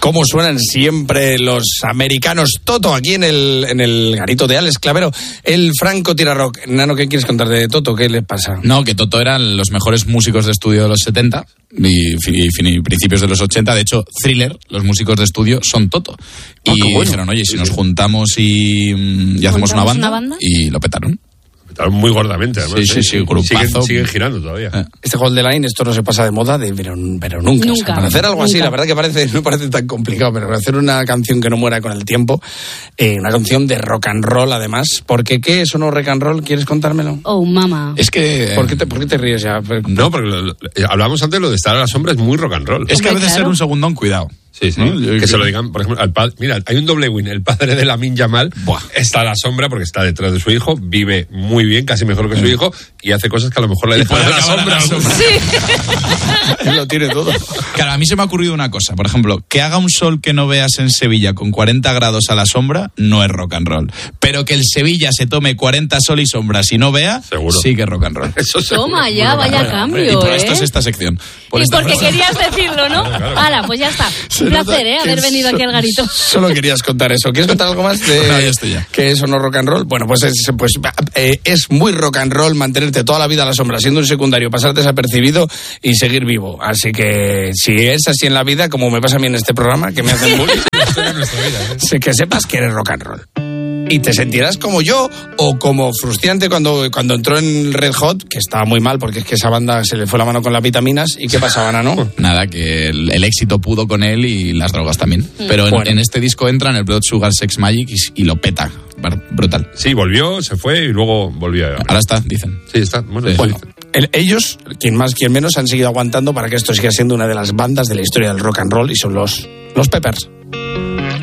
cómo suenan siempre los americanos. Toto, aquí en el garito de Alex Clavero, el Franco Tirarock. Nano, ¿qué quieres contar de Toto? ¿Qué le pasa? No, que Toto eran los mejores músicos de estudio de los 70 y principios de los 80. De hecho, Thriller, los músicos de estudio, son Toto. Y dijeron, oye, si nos juntamos y hacemos una banda, y lo petaron. Muy gordamente, además. Sí, grupazo. Siguen girando todavía. Este Hold the Line, esto no se pasa de moda, pero nunca. O sea, para hacer algo así, la verdad que no parece tan complicado, pero para hacer una canción que no muera con el tiempo, una canción de rock and roll, además. Porque ¿qué es uno rock and roll? ¿Quieres contármelo? Oh, mamá. Es que... ¿Por qué te ríes ya? No, porque hablábamos antes de lo de estar a la sombra, es muy rock and roll. Es que a veces ser un segundón, cuidado. Sí. ¿No? Que se lo digan, por ejemplo, al padre. Mira, hay un doble win. El padre de Lamine Yamal está a la sombra porque está detrás de su hijo, vive muy bien, casi mejor que su hijo, y hace cosas que a lo mejor le dejan a la sombra. Sí. Él lo tiene todo. Claro, a mí se me ha ocurrido una cosa. Por ejemplo, que haga un sol que no veas en Sevilla con 40 grados a la sombra, no es rock and roll. Pero que el Sevilla se tome 40 sol y sombras y no vea, seguro, sí que es rock and roll. Toma ya, vaya cambio. Y por esto es esta sección. Y porque querías decirlo, ¿no? Claro. Hala, pues ya está. Un placer, haber venido aquí al garito. Solo querías contar eso. ¿Quieres contar algo más de no, ya estoy ya. que eso no es rock and roll? Bueno, pues es muy rock and roll mantenerte toda la vida a la sombra, siendo un secundario, pasar desapercibido y seguir vivo. Así que si es así en la vida, como me pasa a mí en este programa, que me hacen bullying, que sepas que eres rock and roll. Y te sentirás como yo o como Frustiante cuando entró en Red Hot, que estaba muy mal porque es que esa banda se le fue la mano con las vitaminas. ¿Y qué pasaba, Nano? Nada, que el éxito pudo con él y las drogas también. Pero en este disco entra en el Blood Sugar Sex Magic y lo peta. Brutal. Sí, volvió, se fue y luego volvió. Ahora está, dicen. Sí, está. Bueno. Ellos, quien más, quien menos, han seguido aguantando para que esto siga siendo una de las bandas de la historia del rock and roll y son los Peppers.